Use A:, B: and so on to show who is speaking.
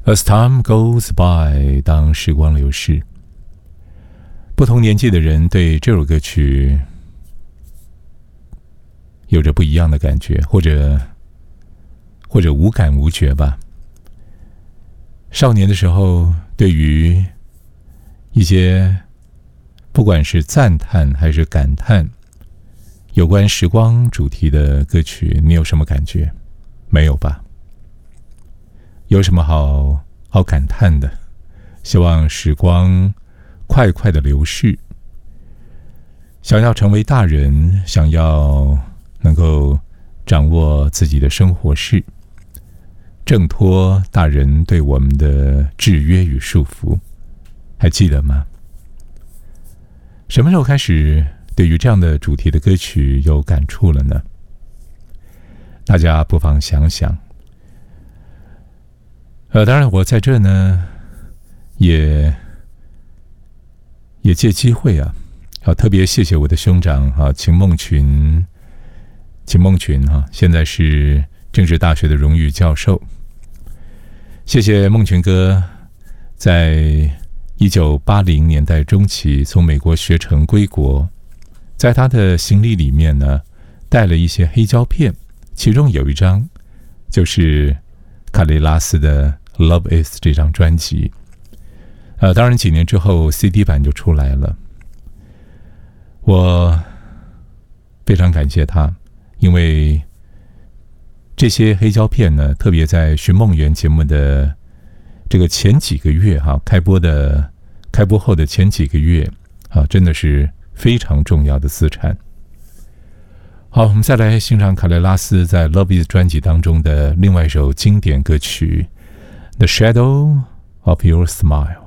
A: As time goes by， 当时光流逝，不同年纪的人对这首歌曲有着不一样的感觉，或者无感无觉吧。少年的时候，对于一些不管是赞叹还是感叹有关时光主题的歌曲，你有什么感觉？没有吧？有什么好感叹的？希望时光快快的流逝。想要成为大人，想要能够掌握自己的生活事，挣脱大人对我们的制约与束缚，还记得吗？什么时候开始对于这样的主题的歌曲有感触了呢？大家不妨想想。当然我在这呢也借机会特别谢谢我的兄长秦梦群现在是政治大学的荣誉教授。谢谢梦群哥在1980年代中期从美国学成归国，在他的行李里面呢带了一些黑胶片，其中有一张就是卡雷拉斯的Love Is 这张专辑。当然几年之后 CD 版就出来了。我非常感谢他，因为这些黑胶片呢，特别在寻梦园节目的这个前几个月开播后的前几个月真的是非常重要的资产。好，我们再来欣赏卡雷拉斯在 Love Is 专辑当中的另外一首经典歌曲The Shadow of Your Smile。